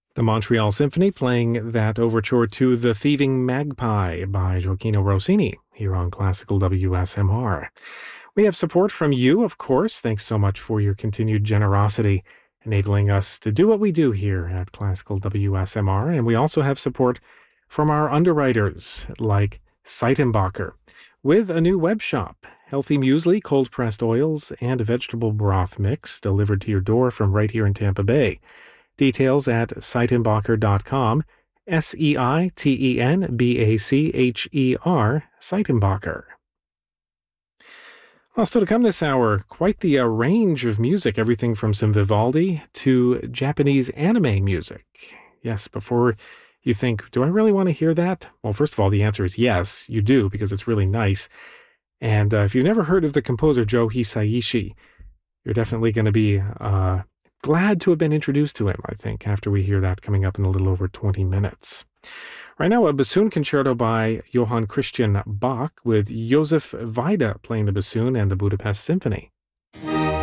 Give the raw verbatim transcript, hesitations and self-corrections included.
The Montreal Symphony playing that overture to The Thieving Magpie by Gioacchino Rossini here on Classical W S M R. We have support from you, of course. Thanks so much for your continued generosity, enabling us to do what we do here at Classical W S M R. And we also have support from our underwriters like Seitenbacher with a new web shop, healthy muesli, cold-pressed oils, and a vegetable broth mix delivered to your door from right here in Tampa Bay. Details at seitenbacher dot com, S E I T E N B A C H E R, Seitenbacher. Well, still to come this hour, quite the uh, range of music, everything from some Vivaldi to Japanese anime music. Yes, before you think, do I really want to hear that? Well, first of all, the answer is yes, you do, because it's really nice. And uh, if you've never heard of the composer Joe Hisaishi, you're definitely going to be uh, glad to have been introduced to him, I think, after we hear that coming up in a little over twenty minutes. Right now, a bassoon concerto by Johann Christian Bach with Josef Weide playing the bassoon and the Budapest Symphony.